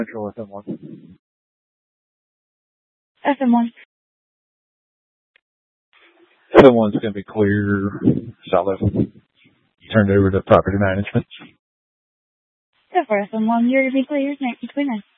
Control FM1. FM1. FM1's going to be clear, solid. Turned over to property management. Go for FM1. You're going to be clear. Next between us.